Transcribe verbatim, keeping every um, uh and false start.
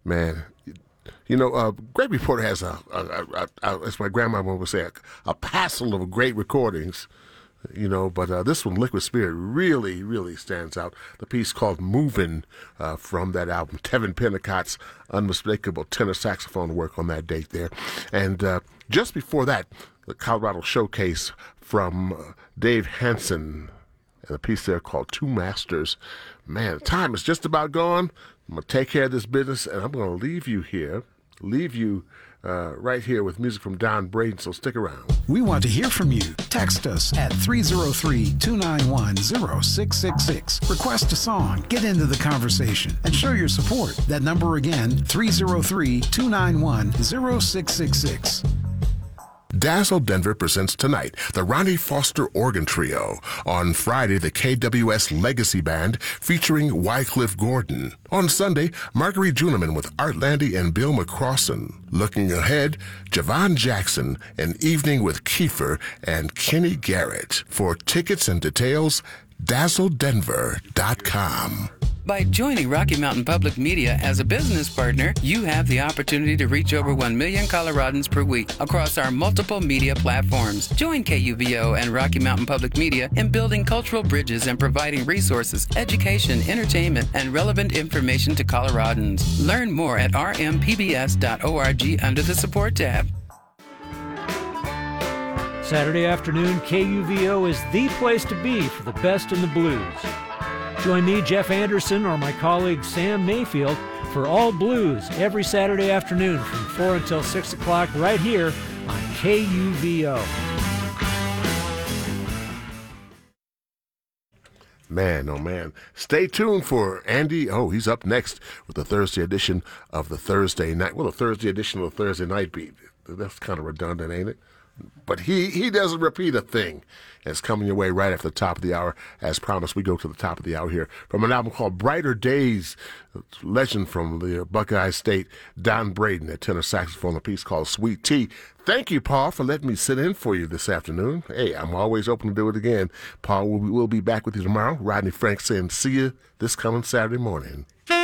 Man, you know, uh, Great Reporter has a, a, a, a, as my grandmama would say, a, a passel of great recordings, you know, but uh, this one, Liquid Spirit, really, really stands out. The piece called Movin' uh, from that album, Tevin Pennicott's unmistakable tenor saxophone work on that date there. And uh, just before that, the Colorado Showcase from uh, Dave Hansen, and a piece there called Two Masters. Man, the time is just about gone. I'm going to take care of this business, and I'm going to leave you here, leave you uh, right here with music from Don Braden, so stick around. We want to hear from you. Text us at three oh three, two nine one, oh six six six. Request a song, get into the conversation, and show your support. That number again, three oh three, two nine one, oh six six six. Dazzle Denver presents tonight the Ronnie Foster Organ Trio. On Friday, the K W S Legacy Band featuring Wycliffe Gordon. On Sunday, Marguerite Juneman with Art Landy and Bill McCrossan. Looking ahead, Javon Jackson, An Evening with Kiefer and Kenny Garrett. For tickets and details, dazzle denver dot com. By joining Rocky Mountain Public Media as a business partner, you have the opportunity to reach over one million Coloradans per week across our multiple media platforms. Join K U V O and Rocky Mountain Public Media in building cultural bridges and providing resources, education, entertainment, and relevant information to Coloradans. Learn more at r m p b s dot org under the Support tab. Saturday afternoon, K U V O is the place to be for the best in the blues. Join me, Jeff Anderson, or my colleague Sam Mayfield for All Blues every Saturday afternoon from four until six o'clock right here on K U V O. Man, oh man. Stay tuned for Andy. Oh, he's up next with the Thursday edition of the Thursday night. Well, the Thursday edition of the Thursday night beat. That's kind of redundant, ain't it? But he, he doesn't repeat a thing. It's coming your way right after the top of the hour. As promised, we go to the top of the hour here from an album called Brighter Days. Legend from the Buckeye State, Don Braden, a tenor saxophone, a piece called Sweet Tea. Thank you, Paul, for letting me sit in for you this afternoon. Hey, I'm always open to do it again. Paul, we'll, we'll be back with you tomorrow. Rodney Frank saying see you this coming Saturday morning.